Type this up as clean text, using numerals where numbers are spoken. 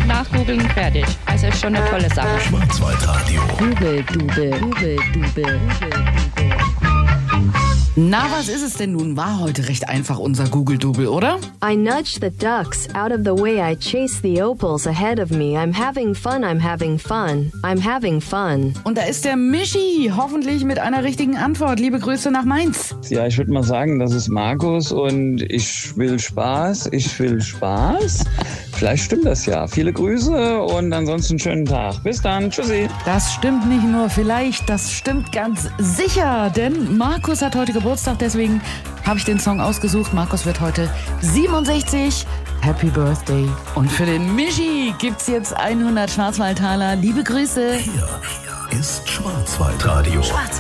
nachgoogeln, fertig. Also ist schon eine tolle Sache. Schwarzwaldradio. Google-Dube. Na, was ist es denn nun? War heute recht einfach unser Google-Double, oder? I nudged the ducks out of the way. I chased the opals ahead of me. I'm having fun, I'm having fun. I'm having fun. Und da ist der Michi, hoffentlich mit einer richtigen Antwort. Liebe Grüße nach Mainz. Ja, ich würde mal sagen, das ist Markus und ich will Spaß. Vielleicht stimmt das ja. Viele Grüße und ansonsten einen schönen Tag. Bis dann. Tschüssi. Das stimmt nicht nur vielleicht, das stimmt ganz sicher, denn Markus hat heute Geburtstag, deswegen habe ich den Song ausgesucht. Markus wird heute 67. Happy Birthday. Und für den Michi gibt's jetzt 100 Schwarzwaldtaler. Liebe Grüße. Hier ist Schwarzwaldradio.